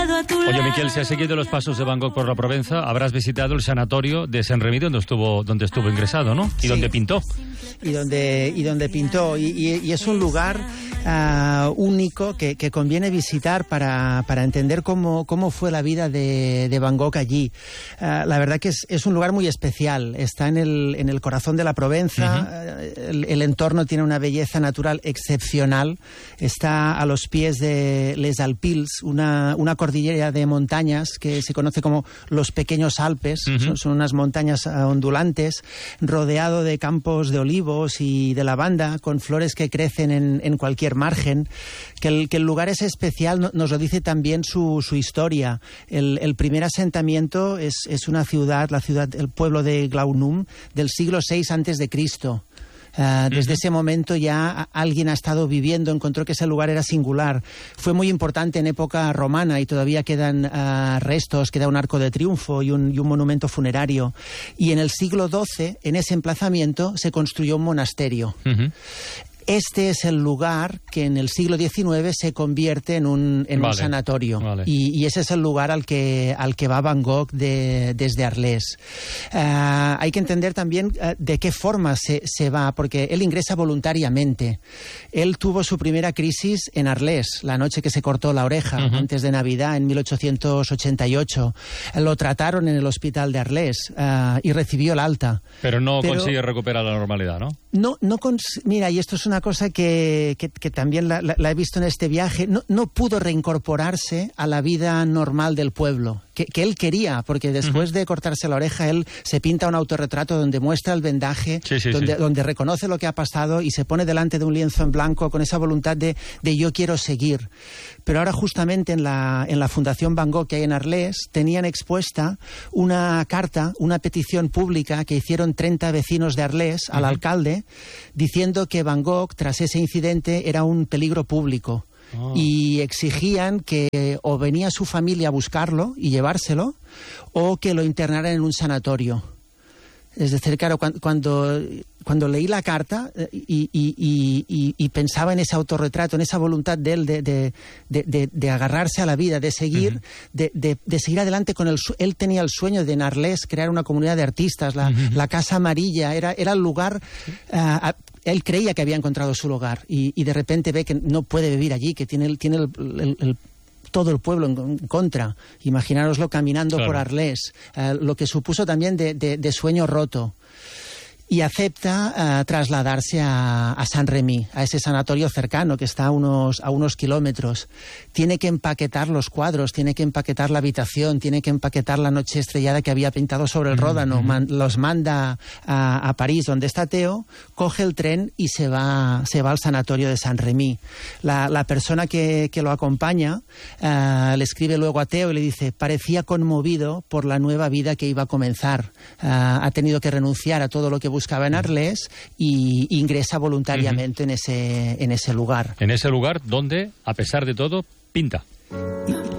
quedo a tu lado. Oye, Miquel, si has seguido los pasos de Van Gogh por la Provenza, habrás visitado el sanatorio de Saint-Rémy donde estuvo ingresado, ¿no? Y sí. donde pintó. Y donde pintó. Y es un lugar único que conviene visitar para entender cómo fue la vida de Van Gogh allí. La verdad que es un lugar muy especial. Está en el corazón de la Provenza. El entorno tiene una belleza natural excepcional. Está a los pies de Les Alpilles, una cordillera de montañas que se conoce como los Pequeños Alpes. Son unas montañas ondulantes, rodeado de campos de olivos y de lavanda, con flores que crecen en cualquier margen. Que el lugar es especial nos lo dice también su historia. El primer asentamiento es una ciudad, el pueblo de Glaunum, del siglo VI a.C. Desde ese momento ya alguien ha estado viviendo, encontró que ese lugar era singular. Fue muy importante en época romana y todavía quedan restos, queda un arco de triunfo y un monumento funerario. Y en el siglo XII, en ese emplazamiento, se construyó un monasterio. Este es el lugar que en el siglo XIX se convierte en un sanatorio. Vale. Y ese es el lugar al que va Van Gogh desde Arles. Hay que entender también de qué forma se va, porque él ingresa voluntariamente. Él tuvo su primera crisis en Arles, la noche que se cortó la oreja, antes de Navidad, en 1888. Lo trataron en el hospital de Arles y recibió el alta. Pero no consigue recuperar la normalidad, ¿no? Mira, y esto es una cosa que también la he visto en este viaje, no pudo reincorporarse a la vida normal del pueblo, que él quería, porque después de cortarse la oreja, él se pinta un autorretrato donde muestra el vendaje, donde reconoce lo que ha pasado y se pone delante de un lienzo en blanco con esa voluntad de yo quiero seguir. Pero ahora justamente en la Fundación Van Gogh que hay en Arles, tenían expuesta una carta, una petición pública que hicieron 30 vecinos de Arles al alcalde, diciendo que Van Gogh, tras ese incidente, era un peligro público. Y exigían que o venía su familia a buscarlo y llevárselo, o que lo internaran en un sanatorio. Es decir, claro, cuando leí la carta y pensaba en ese autorretrato, en esa voluntad de él de agarrarse a la vida, de seguir, de seguir adelante con él tenía el sueño de en Arles crear una comunidad de artistas, la Casa Amarilla, era el lugar. Él creía que había encontrado su lugar y de repente ve que no puede vivir allí, que tiene todo el pueblo en contra. Imaginároslo caminando por Arles, lo que supuso también de sueño roto. Y acepta trasladarse a Saint-Rémy, a ese sanatorio cercano que está a unos kilómetros. Tiene que empaquetar los cuadros, tiene que empaquetar la habitación, tiene que empaquetar la noche estrellada que había pintado sobre el Ródano. Los manda a París, donde está Theo, coge el tren y se va al sanatorio de Saint-Rémy. La persona que lo acompaña le escribe luego a Theo y le dice: parecía conmovido por la nueva vida que iba a comenzar. Ha tenido que renunciar a todo lo que buscaba en Arles y ingresa voluntariamente en ese lugar. En ese lugar donde, a pesar de todo, pinta.